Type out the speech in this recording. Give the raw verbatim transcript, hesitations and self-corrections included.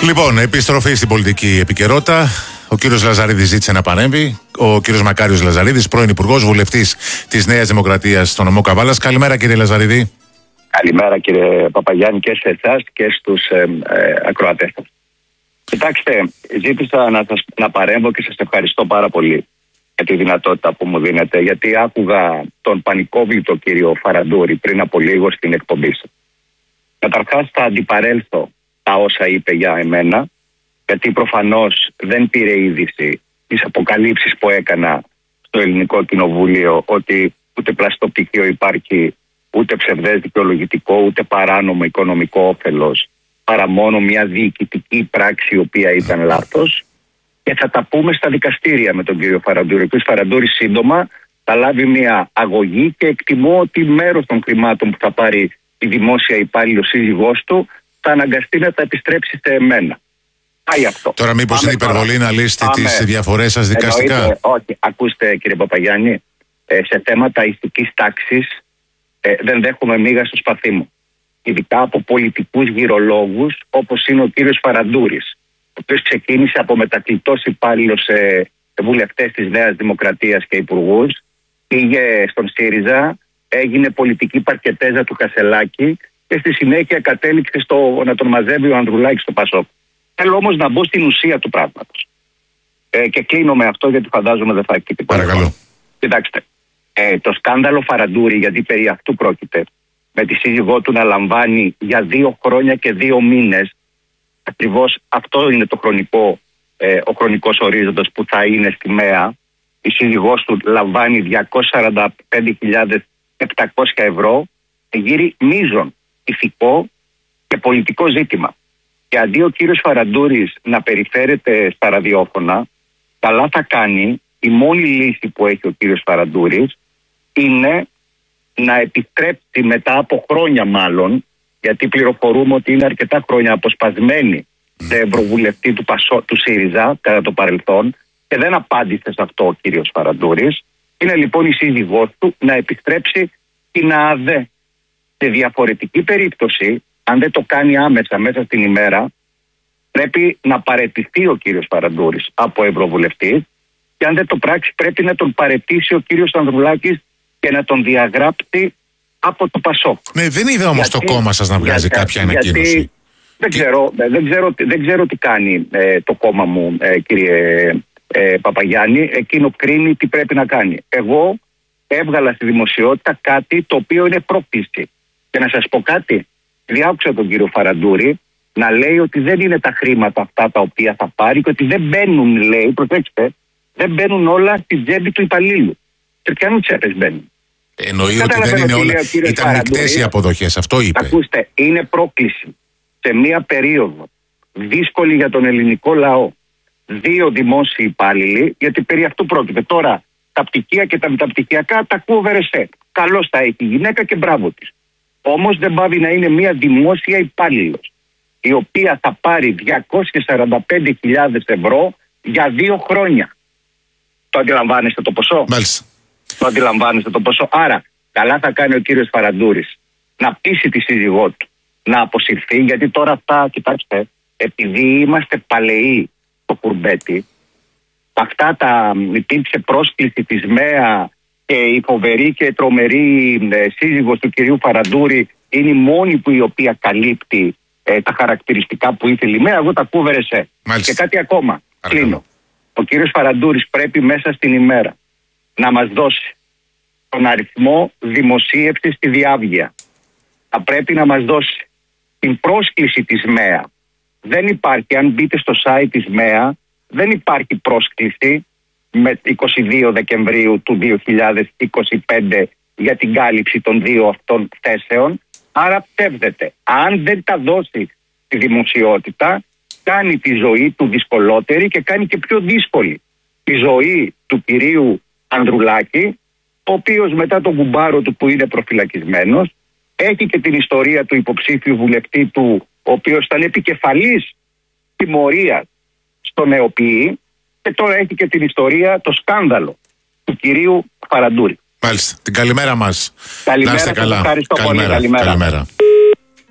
Λοιπόν, επιστροφή στην πολιτική επικαιρότητα. Ο κύριος Λαζαρίδης ζήτησε να παρέμβει. Ο κύριος Μακάριος Λαζαρίδης, πρώην Υπουργός, βουλευτής της Νέας Δημοκρατίας στον νομό Καβάλας. Καλημέρα, κύριε Λαζαρίδη. Καλημέρα, κύριε Παπαγιάννη, και σε εσάς και στους ε, ε, ακροατές σας. Κοιτάξτε, ζήτησα να, σας, να παρέμβω και σας ευχαριστώ πάρα πολύ για τη δυνατότητα που μου δίνετε, γιατί άκουγα τον πανικόβλητο κύριο Φαραντούρη πριν από λίγο στην εκπομπή σας. Καταρχάς θα αντιπαρέλθω τα όσα είπε για εμένα, γιατί προφανώς δεν πήρε είδηση τις αποκαλύψεις που έκανα στο Ελληνικό Κοινοβούλιο ότι ούτε πλαστοπτυχίο υπάρχει, ούτε ψευδές δικαιολογητικό, ούτε παράνομο οικονομικό όφελος, παρά μόνο μια διοικητική πράξη η οποία ήταν λάθος. Και θα τα πούμε στα δικαστήρια με τον κύριο Φαραντούρη. Ο κ. Φαραντούρης σύντομα θα λάβει μια αγωγή και εκτιμώ ότι μέρος των χρημάτων που θα πάρει η δημόσια υπάλληλος σύζυγός του θα αναγκαστεί να τα επιστρέψει σε εμένα. Πάει αυτό. Τώρα μήπως είναι υπερβολή να λύσετε τις διαφορές σας δικαστικά? Εννοείται, όχι, ακούστε κύριε Παπαγιάννη, ε, σε θέματα ηθικής τάξης ε, δεν δέχομαι μίγα στο σπαθί μου. Ειδικά από πολιτικούς γυρολόγους όπως είναι ο κύριος Φαραντούρης, ο οποίος ξεκίνησε από μετακλητός υπάλληλος σε βουλευτές της Νέας Δημοκρατίας και υπουργούς, πήγε στον ΣΥΡΙΖΑ, έγινε πολιτική παρκετέζα του Χασελάκη και στη συνέχεια κατέληξε στο να τον μαζεύει ο Ανδρουλάκης στο Πασόκ. Θέλω όμως να μπω στην ουσία του πράγματος. Ε, και κλείνω με αυτό γιατί φαντάζομαι δεν θα έχει τίποτα. Παρακαλώ. Κοιτάξτε, ε, το σκάνδαλο Φαραντούρη, γιατί περί αυτού πρόκειται, με τη σύζυγό του να λαμβάνει για δύο χρόνια και δύο μήνες, ακριβώς αυτό είναι το χρονικό, ε, ο χρονικός ορίζοντας που θα είναι στη ΜΕΑ. Η σύζυγός του λαμβάνει διακόσιες σαράντα πέντε χιλιάδες επτακόσια ευρώ, γύρει μείζον ηθικό και πολιτικό ζήτημα. Και αντί ο κύριος Φαραντούρης να περιφέρεται στα ραδιόφωνα, καλά θα κάνει, η μόνη λύση που έχει ο κύριος Φαραντούρης είναι να επιτρέψει μετά από χρόνια μάλλον, γιατί πληροφορούμε ότι είναι αρκετά χρόνια αποσπασμένη σε ευρωβουλευτή του, Πασό, του ΣΥΡΙΖΑ κατά το παρελθόν και δεν απάντησε σε αυτό ο κύριος Φαραντούρης. Είναι λοιπόν η σύζυγός του να επιστρέψει την ΑΔΕ. Σε διαφορετική περίπτωση, αν δεν το κάνει άμεσα μέσα στην ημέρα, πρέπει να παραιτηθεί ο κύριος Φαραντούρης από ευρωβουλευτής και αν δεν το πράξει πρέπει να τον παραιτήσει ο κύριος Ανδρουλάκης και να τον διαγράψει από το Πασόκ. Ναι, δεν είδα όμως γιατί, το κόμμα σας να βγάζει γιατί, κάποια ανακοίνωση. Γιατί, δεν, και... ξέρω, δεν, ξέρω, δεν ξέρω τι κάνει ε, το κόμμα μου, ε, κύριε ε, Παπαγιάννη. Εκείνο κρίνει τι πρέπει να κάνει. Εγώ έβγαλα στη δημοσιότητα κάτι το οποίο είναι πρόκληση. Και να σας πω κάτι, διάκουσα τον κύριο Φαραντούρη να λέει ότι δεν είναι τα χρήματα αυτά τα οποία θα πάρει και ότι δεν μπαίνουν, λέει, προσέξτε, δεν μπαίνουν όλα στη τσέπη του υπαλλήλου. Σε ποιανού τσέπες μπαίνουν? Εννοεί ότι δεν είναι όλα. Ήταν μεικτές οι αποδοχές, αυτό είπε. Ακούστε, είναι πρόκληση σε μία περίοδο δύσκολη για τον ελληνικό λαό. Δύο δημόσιοι υπάλληλοι, γιατί περί αυτού πρόκειται. Τώρα τα πτυχία και τα μεταπτυχιακά τα ακούω βερεσέ. Καλώς τα έχει η γυναίκα και μπράβο της. Όμως δεν πάβει να είναι μία δημόσια υπάλληλος, η οποία θα πάρει διακόσιες σαράντα πέντε χιλιάδες ευρώ για δύο χρόνια. Το αντιλαμβάνεστε το ποσό? Μάλιστα. Το αντιλαμβάνεστε το ποσό? Άρα, καλά θα κάνει ο κύριος Φαραντούρης να πείσει τη σύζυγό του να αποσυρθεί, γιατί τώρα αυτά, κοιτάξτε, επειδή είμαστε παλαιοί στο κουρμπέτι, αυτά τα υπήρξε πρόσκληση της ΜΕΑ και η φοβερή και τρομερή ε, σύζυγος του κυρίου Φαραντούρη είναι η μόνη που η οποία καλύπτει ε, τα χαρακτηριστικά που ήθελε η ΜΕΑ. Εγώ τα ακούω βερεσέ. Και κάτι ακόμα. Κλείνω. Ο κύριος Φαραντούρης πρέπει μέσα στην ημέρα να μας δώσει τον αριθμό δημοσίευσης στη διάβγεια. Θα πρέπει να μας δώσει την πρόσκληση της ΜΕΑ. Δεν υπάρχει, αν μπείτε στο site της ΜΕΑ, δεν υπάρχει πρόσκληση με εικοστή δεύτερη Δεκεμβρίου του δύο χιλιάδες είκοσι πέντε για την κάλυψη των δύο αυτών θέσεων. Άρα ψεύδεται. Αν δεν τα δώσει στη δημοσιότητα, κάνει τη ζωή του δυσκολότερη και κάνει και πιο δύσκολη τη ζωή του κυρίου Ανδρουλάκη, ο οποίος μετά τον κουμπάρο του που είναι προφυλακισμένος, έχει και την ιστορία του υποψήφιου βουλευτή του, ο οποίος ήταν επικεφαλής τιμωρίας στον ΕΟΠΗ, και τώρα έχει και την ιστορία, το σκάνδαλο του κυρίου Φαραντούρη. Μάλιστα. Την καλημέρα μας. Καλημέρα, να είστε καλά. Ευχαριστώ καλημέρα. πολύ. Καλημέρα. καλημέρα.